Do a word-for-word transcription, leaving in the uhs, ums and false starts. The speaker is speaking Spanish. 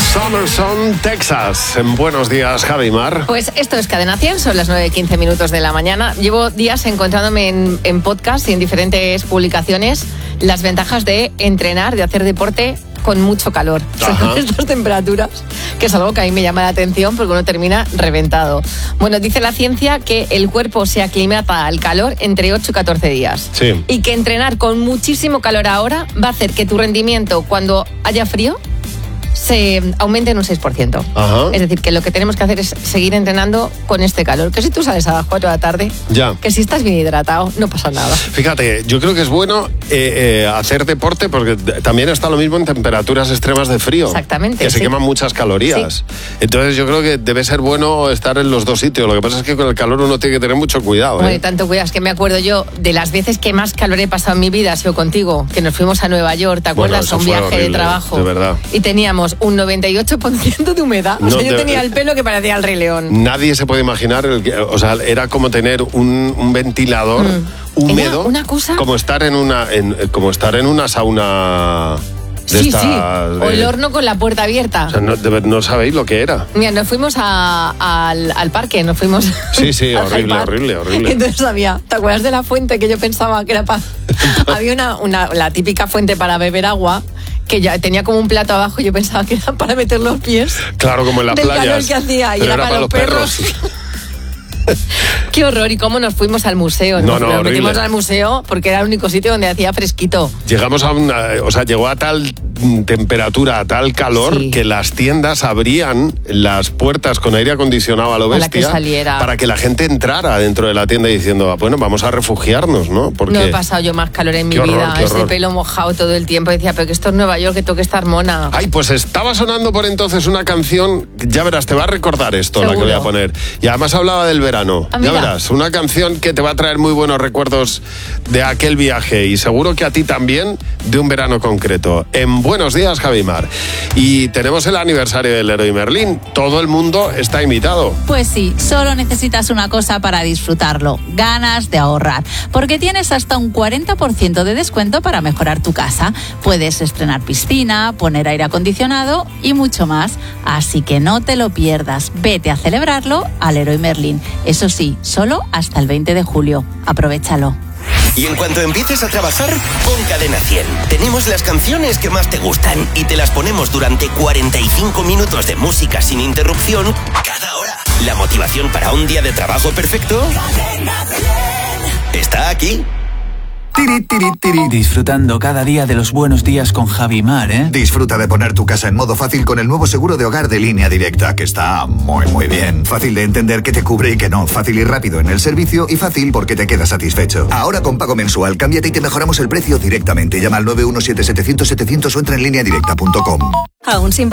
Summerson, Texas. En Buenos Días, Javi Mar. Pues esto es Cadena cien, son las nueve y quince minutos de la mañana. Llevo días encontrándome en, en podcast y en diferentes publicaciones las ventajas de entrenar, de hacer deporte con mucho calor. Son estas temperaturas, que es algo que a mí me llama la atención porque uno termina reventado. Bueno, dice la ciencia que el cuerpo se aclimata al calor entre ocho y catorce días. Sí. Y que entrenar con muchísimo calor ahora va a hacer que tu rendimiento cuando haya frío se aumente en un seis por ciento. Ajá. Es decir, que lo que tenemos que hacer es seguir entrenando con este calor. Que si tú sales a las cuatro de la tarde, ya. que si estás bien hidratado, no pasa nada. Fíjate, yo creo que es bueno eh, eh, hacer deporte porque también está lo mismo en temperaturas extremas de frío. Exactamente. Que se sí. queman muchas calorías. Sí. Entonces yo creo que debe ser bueno estar en los dos sitios. Lo que pasa es que con el calor uno tiene que tener mucho cuidado. ¿eh? Bueno, tanto cuidado, es que me acuerdo yo de las veces que más calor he pasado en mi vida ha sido contigo, que nos fuimos a Nueva York, ¿te acuerdas? Bueno, a un viaje horrible, de trabajo. De verdad. Y teníamos un noventa y ocho por ciento de humedad. O no, sea, yo de, tenía el pelo que parecía el Rey León. Nadie se puede imaginar, el que, o sea, era como tener un, un ventilador mm. húmedo. Una, una cosa. Como estar en una, en, como estar en una sauna. De sí, estas, sí. De... O el horno con la puerta abierta. O sea, no, de, no sabéis lo que era. Mira, nos fuimos a, a, al, al parque, nos fuimos. Sí, sí, horrible, horrible, horrible. Entonces había, ¿te acuerdas de la fuente que yo pensaba que era para. Había una, una, la típica fuente para beber agua, que ya tenía como un plato abajo y yo pensaba que era para meter los pies. Claro, como en la playa. Del calor que hacía, y era, era para, para los perros. perros. Qué horror, y cómo nos fuimos al museo. No, nos, no, nos horrible. metimos al museo porque era el único sitio donde hacía fresquito. Llegamos a una, o sea, llegó a tal temperatura, a tal calor, sí. que las tiendas abrían las puertas con aire acondicionado a lo bestia para que saliera. Para que la gente entrara dentro de la tienda diciendo, bueno, vamos a refugiarnos, ¿no? Porque... No he pasado yo más calor en mi qué horror, vida, qué ese horror. pelo mojado todo el tiempo. Decía, pero que esto es Nueva York, que tengo que estar mona. Ay, pues estaba sonando por entonces una canción, ya verás, te va a recordar esto, seguro. La que voy a poner. Y además hablaba del verano, ah, ya verás, una canción que te va a traer muy buenos recuerdos de aquel viaje y seguro que a ti también de un verano concreto. En Buenos Días, Javi Mar. Y tenemos el aniversario del Leroy Merlin. Todo el mundo está invitado. Pues sí, solo necesitas una cosa para disfrutarlo: ganas de ahorrar. Porque tienes hasta un cuarenta por ciento de descuento para mejorar tu casa. Puedes estrenar piscina, poner aire acondicionado y mucho más. Así que no te lo pierdas. Vete a celebrarlo al Leroy Merlin. Eso sí, solo hasta el veinte de julio. Aprovechalo. Y en cuanto empieces a trabajar, pon Cadena cien. Tenemos las canciones que más te gustan y te las ponemos durante cuarenta y cinco minutos de música sin interrupción cada hora. La motivación para un día de trabajo perfecto está aquí. Tiri, tiri, tiri. Disfrutando cada día de los buenos días con Javi Mar, ¿eh? Disfruta de poner tu casa en modo fácil con el nuevo seguro de hogar de Línea Directa, que está muy, muy bien. Fácil de entender qué te cubre y qué no. Fácil y rápido en el servicio y fácil porque te quedas satisfecho. Ahora con pago mensual, cámbiate y te mejoramos el precio directamente. Llama al nueve uno siete, setecientos, setecientos o entra en línea directa punto com. Aún sin